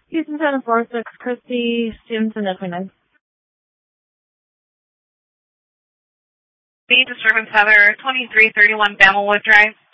Houston 746, Christy Stevenson, F29. B, disturbance Heather, 2331 Bamelwood Drive.